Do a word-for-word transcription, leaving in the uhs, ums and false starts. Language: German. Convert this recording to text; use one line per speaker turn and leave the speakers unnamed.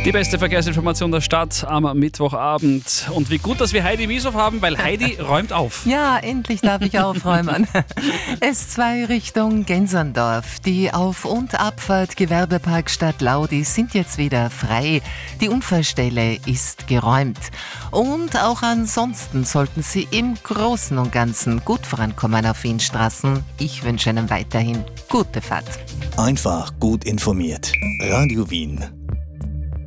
Die beste Verkehrsinformation der Stadt am Mittwochabend. Und wie gut, dass wir Heidi Wiesow haben, weil Heidi räumt auf.
Ja, endlich darf ich aufräumen. S zwei Richtung Genserndorf. Die Auf- und Abfahrt Gewerbepark Stadt Laudi sind jetzt wieder frei. Die Unfallstelle ist geräumt. Und auch ansonsten sollten Sie im Großen und Ganzen gut vorankommen auf Wienstraßen. Ich wünsche Ihnen weiterhin gute Fahrt.
Einfach gut informiert. Radio Wien.